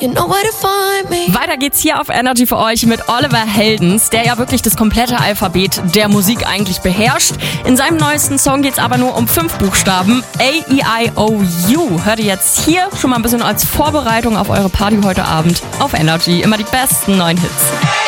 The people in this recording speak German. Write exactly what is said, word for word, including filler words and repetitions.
You know where to find me. Weiter geht's hier auf Energy für euch mit Oliver Heldens, der ja wirklich das komplette Alphabet der Musik eigentlich beherrscht. In seinem neuesten Song geht's aber nur um fünf Buchstaben. A, E, I, O, U. Hört ihr jetzt hier schon mal ein bisschen als Vorbereitung auf eure Party heute Abend auf Energy. Immer die besten neuen Hits.